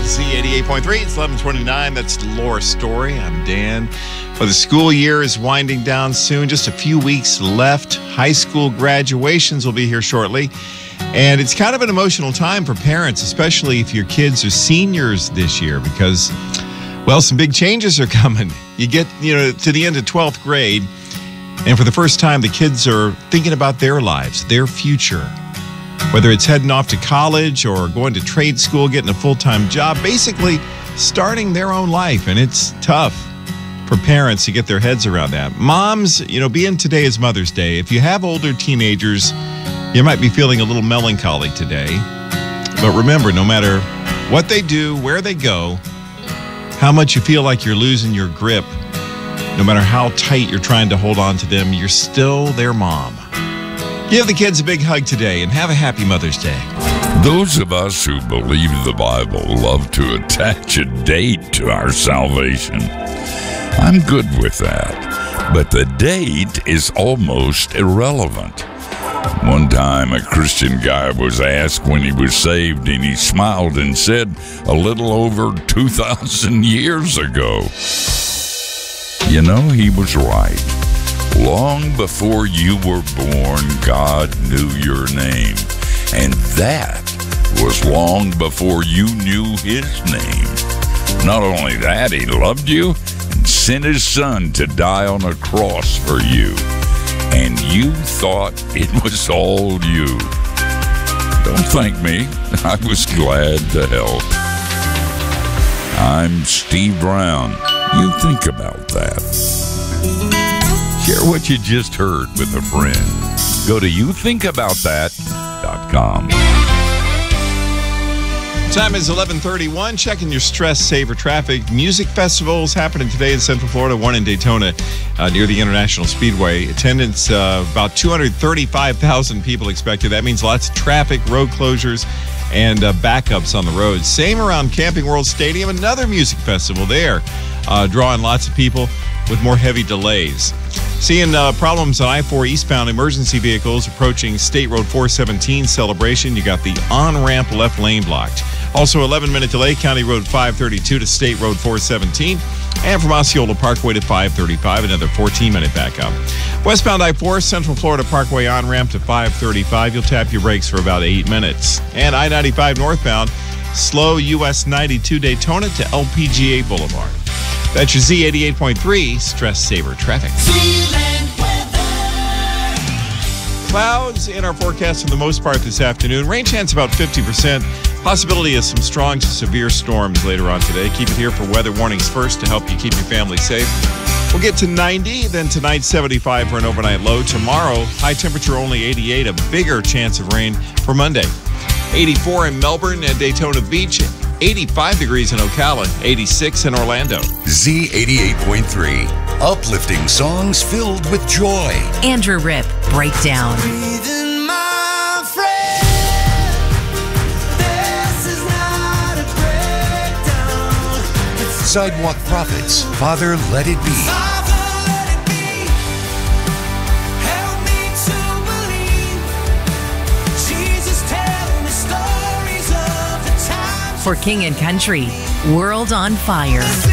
Z88.3, it's 11:29. That's Laura's Story. I'm Dan. Well, the school year is winding down soon. Just a few weeks left. High school graduations will be here shortly. And it's kind of an emotional time for parents, especially if your kids are seniors this year because, well, some big changes are coming. You get, to the end of 12th grade, and for the first time, the kids are thinking about their lives, their future. Whether it's heading off to college or going to trade school, getting a full-time job, basically starting their own life. And it's tough for parents to get their heads around that. Moms, being today is Mother's Day, if you have older teenagers, you might be feeling a little melancholy today. But remember, no matter what they do, where they go, how much you feel like you're losing your grip, no matter how tight you're trying to hold on to them, you're still their mom. Give the kids a big hug today and have a happy Mother's Day. Those of us who believe the Bible love to attach a date to our salvation. I'm good with that, but the date is almost irrelevant. One time a Christian guy was asked when he was saved, and he smiled and said, a little over 2,000 years ago. He was right. Long before you were born, God knew your name. And that was long before you knew his name. Not only that, he loved you and sent his son to die on a cross for you. And you thought it was all you. Don't thank me. I was glad to help. I'm Steve Brown. You think about that. Share what you just heard with a friend. Go to youthinkaboutthat.com. Time is 11:31. Checking your stress saver traffic. Music festivals happening today in Central Florida. One in Daytona near the International Speedway. Attendance about 235,000 people expected. That means lots of traffic, road closures, and backups on the roads. Same around Camping World Stadium. Another music festival there, drawing lots of people with more heavy delays. Seeing problems on I-4 eastbound emergency vehicles approaching State Road 417 celebration. You got the on-ramp left lane blocked. Also, 11-minute delay, County Road 532 to State Road 417. And from Osceola Parkway to 535, another 14-minute backup. Westbound I-4, Central Florida Parkway on-ramp to 535. You'll tap your brakes for about 8 minutes. And I-95 northbound, slow US 92 Daytona to LPGA Boulevard. That's your Z88.3 Stress Saver Traffic. Clouds in our forecast for the most part this afternoon. Rain chance about 50%. Possibility of some strong to severe storms later on today. Keep it here for weather warnings first to help you keep your family safe. We'll get to 90, then tonight 75 for an overnight low. Tomorrow, high temperature only 88, a bigger chance of rain for Monday. 84 in Melbourne and Daytona Beach. 85 degrees in Ocala, 86 in Orlando. Z88.3, uplifting songs filled with joy. Andrew Ripp, Breakdown. Sidewalk Prophets, Father, Let It Be. For King and Country, World on Fire.